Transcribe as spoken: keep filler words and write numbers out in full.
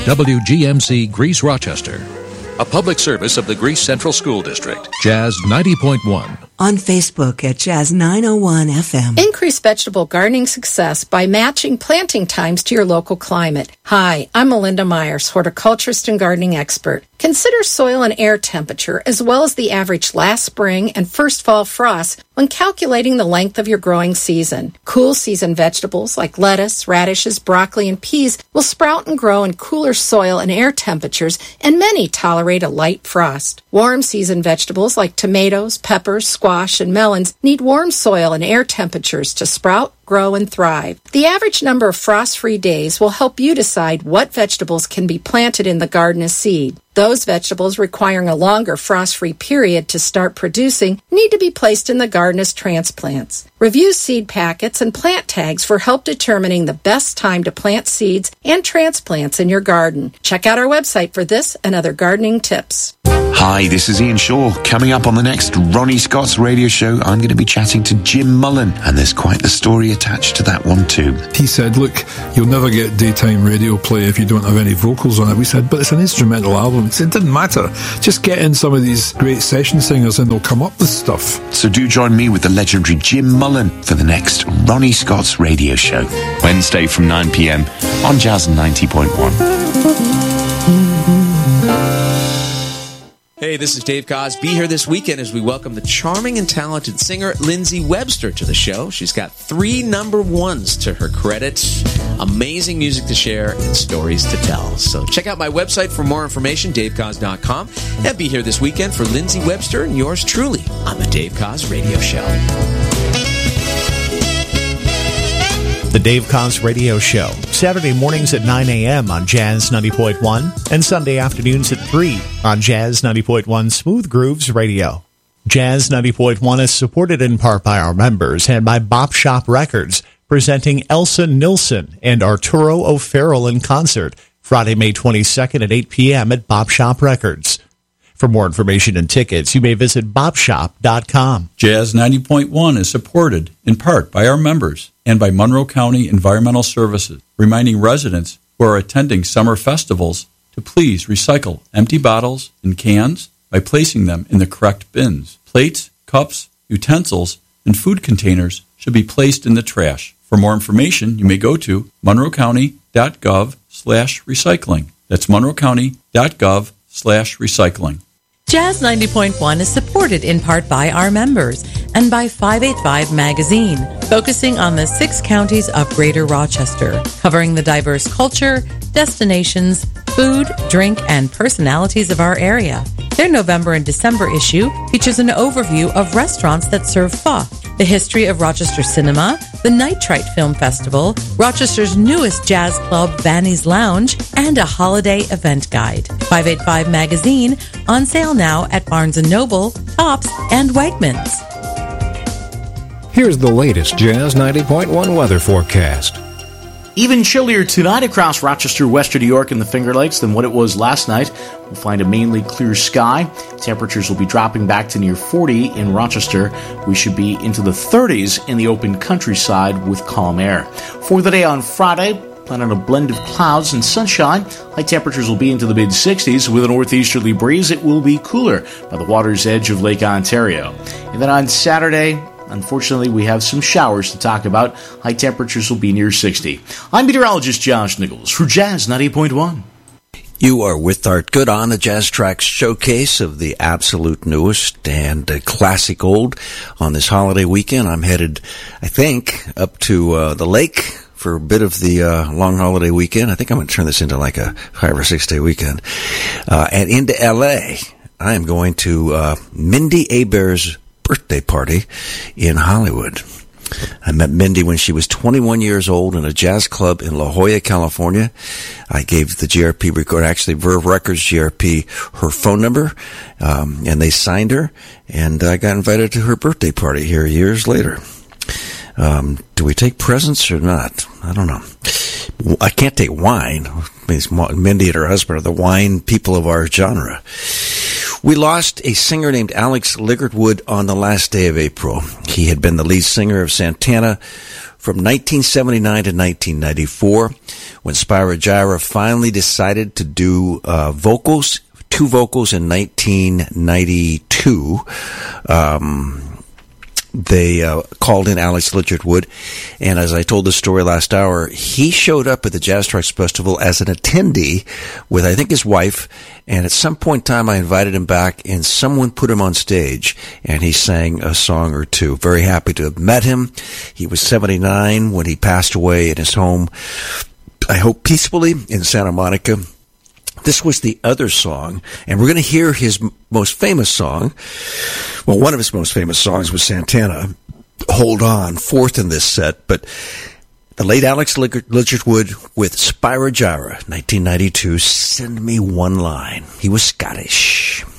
W G M C Greece Rochester. A public service of the Greece Central School District. Jazz ninety point one. On Facebook at Jazz nine oh one F M. Increase vegetable gardening success by matching planting times to your local climate. Hi, I'm Melinda Myers, horticulturist and gardening expert. Consider soil and air temperature as well as the average last spring and first fall frost when calculating the length of your growing season. Cool season vegetables like lettuce, radishes, broccoli, and peas will sprout and grow in cooler soil and air temperatures, and many tolerate a light frost. Warm season vegetables like tomatoes, peppers, squash, and melons need warm soil and air temperatures to sprout, grow, and thrive. The average number of frost-free days will help you decide what vegetables can be planted in the garden as seed. Those vegetables requiring a longer frost-free period to start producing need to be placed in the garden as transplants. Review seed packets and plant tags for help determining the best time to plant seeds and transplants in your garden. Check out our website for this and other gardening tips. Hi, this is Ian Shaw. Coming up on the next Ronnie Scott's radio show, I'm going to be chatting to Jim Mullen, and there's quite the story attached to that one too. He said, look, you'll never get daytime radio play if you don't have any vocals on it. We said, but it's an instrumental album. He said, it didn't matter. Just get in some of these great session singers and they'll come up with stuff. So do join me with the legendary Jim Mullen for the next Ronnie Scott's radio show, Wednesday from nine p.m. on Jazz ninety point one. Hey, this is Dave Koz. Be here this weekend as we welcome the charming and talented singer Lindsay Webster to the show. She's got three number ones to her credit, amazing music to share, and stories to tell. So check out my website for more information, dave koz dot com, and be here this weekend for Lindsay Webster and yours truly on the Dave Koz Radio Show. The Dave Koz Radio Show, Saturday mornings at nine a.m. on Jazz ninety point one and Sunday afternoons at three on Jazz ninety point one Smooth Grooves Radio. Jazz ninety point one is supported in part by our members and by Bop Shop Records, presenting Elsa Nilsson and Arturo O'Farrell in concert Friday, May twenty-second at eight p.m. at Bop Shop Records. For more information and tickets, you may visit bop shop dot com. Jazz ninety point one is supported in part by our members and by Monroe County Environmental Services, reminding residents who are attending summer festivals to please recycle empty bottles and cans by placing them in the correct bins. Plates, cups, utensils, and food containers should be placed in the trash. For more information, you may go to monroe county dot gov slash recycling. That's monroe county dot gov slash recycling. Jazz ninety point one is supported in part by our members and by five eighty-five Magazine, focusing on the six counties of Greater Rochester, covering the diverse culture, destinations, food, drink, and personalities of our area. Their November and December issue features an overview of restaurants that serve pho, the history of Rochester cinema, the Nitrite Film Festival, Rochester's newest jazz club, Vanny's Lounge, and a holiday event guide. five eighty-five Magazine, on sale now at Barnes and Noble, Tops, and Wegmans. Here's the latest Jazz ninety point one weather forecast. Even chillier tonight across Rochester, Western New York, and the Finger Lakes than what it was last night. We'll find a mainly clear sky. Temperatures will be dropping back to near forty in Rochester. We should be into the thirties in the open countryside with calm air. For the day on Friday, plan on a blend of clouds and sunshine. High temperatures will be into the mid-sixties. With a northeasterly breeze, it will be cooler by the water's edge of Lake Ontario. And then on Saturday, unfortunately, we have some showers to talk about. High temperatures will be near sixty. I'm meteorologist Josh Nichols for Jazz ninety point one. You are with Art Good on the Jazz Tracks showcase of the absolute newest and uh, classic old on this holiday weekend. I'm headed, I think, up to uh, the lake for a bit of the uh, long holiday weekend. I think I'm going to turn this into like a five or six day weekend. Uh, and into L A, I am going to uh, Mindy Abair's birthday party in Hollywood. I met Mindy when she was twenty-one years old in a jazz club in La Jolla, California. I gave the G R P record, actually Verve Records G R P, her phone number, um, and they signed her, and I got invited to her birthday party here years later. Um, do we take presents or not? I don't know. I can't take wine. Mindy and her husband are the wine people of our genre. We lost a singer named Alex Ligertwood on the last day of April. He had been the lead singer of Santana from nineteen seventy-nine to nineteen ninety-four, when Spyro Gyra finally decided to do uh, vocals, two vocals in nineteen ninety-two. Um, they uh, called in Alex Lichardwood, and as I told the story last hour, he showed up at the Jazz Tracks Festival as an attendee with, I think, his wife, and at some point in time I invited him back, and someone put him on stage, and he sang a song or two. Very happy to have met him. He was seventy-nine when he passed away in his home, I hope peacefully, in Santa Monica. This was the other song, and we're going to hear his m- most famous song. Well, one of his most famous songs was Santana, Hold On, fourth in this set, but the late Alex Lichardwood with Spyro Gyra, nineteen ninety-two, Send Me One Line. He was Scottish.